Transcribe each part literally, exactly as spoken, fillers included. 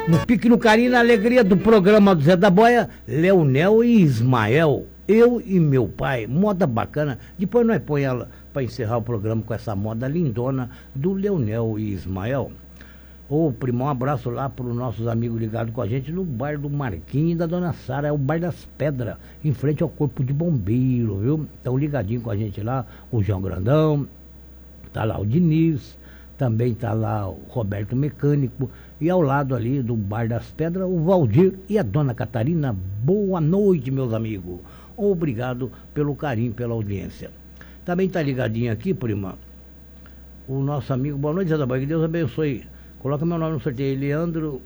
No pique, no carinho, na alegria do programa do Zé da Boia, Leonel e Ismael. Eu e meu pai, moda bacana. Depois nós põe ela para encerrar o programa com essa moda lindona do Leonel e Ismael. Ô, primo, um abraço lá para os nossos amigos ligados com a gente no bar do Marquinhos e da Dona Sara, é o Bar das Pedras, em frente ao Corpo de Bombeiro, viu? Estão ligadinho com a gente lá, o João Grandão, tá lá o Diniz, também tá lá o Roberto Mecânico, e ao lado ali do Bar das Pedras, o Valdir e a Dona Catarina. Boa noite, meus amigos. Obrigado pelo carinho, pela audiência. Também tá ligadinho aqui, prima, o nosso amigo, boa noite, Zé da Boia, que Deus abençoe. Coloca meu nome no sorteio, Leandro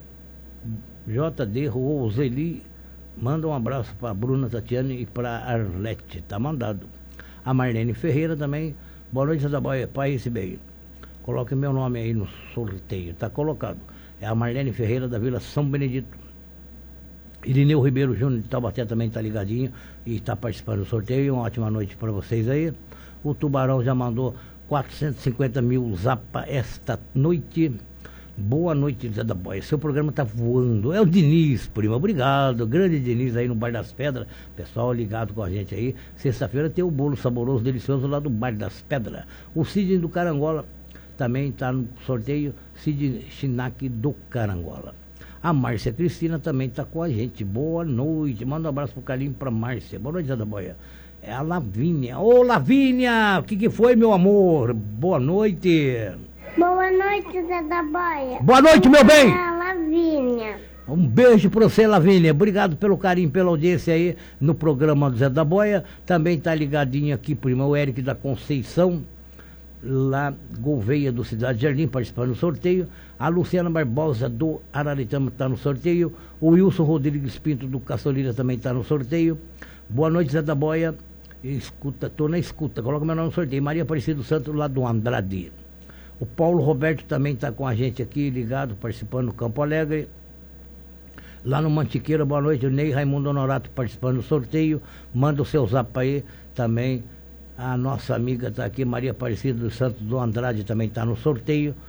J D Roseli. Manda um abraço para Bruna Tatiana e para Arlete, tá mandado. A Marlene Ferreira também, boa noite, Zé da Boia, pai esse bem. Coloque meu nome aí no sorteio, tá colocado. É a Marlene Ferreira da Vila São Benedito. Irineu Ribeiro Júnior de Taubaté também tá ligadinho e está participando do sorteio. Uma ótima noite para vocês aí. O Tubarão já mandou quatrocentos e cinquenta mil zapa esta noite. Boa noite, Zé da Boia. Seu programa tá voando. É o Diniz, prima. Obrigado. Grande Diniz aí no Bar das Pedras. Pessoal ligado com a gente aí. Sexta-feira tem o bolo saboroso, delicioso lá do Bar das Pedras. O Sidney do Carangola também está no sorteio. Sidney Chinac do Carangola. A Márcia Cristina também está com a gente. Boa noite. Manda um abraço pro Carlinho, pra Márcia. Boa noite, Zé da Boia. É a Lavínia. Ô, Lavínia! O que que foi, meu amor? Boa noite. Boa noite, Zé da Boia. Boa noite, meu bem. É a Lavínia. Um beijo para você, Lavínia. Obrigado pelo carinho, pela audiência aí no programa do Zé da Boia. Também tá ligadinho aqui, prima, o Eric da Conceição, lá Gouveia do Cidade Jardim, participando do sorteio. A Luciana Barbosa do Araritama está no sorteio. O Wilson Rodrigues Pinto do Caçolira também está no sorteio. Boa noite, Zé da Boia. Escuta, tô na escuta. Coloca meu nome no sorteio. Maria Aparecida Santos, lá do Andrade. O Paulo Roberto também está com a gente aqui, ligado, participando do Campo Alegre. Lá no Mantiqueira, boa noite. O Ney Raimundo Honorato participando do sorteio. Manda o seu zap aí também. A nossa amiga está aqui, Maria Aparecida dos Santos do Andrade, também está no sorteio.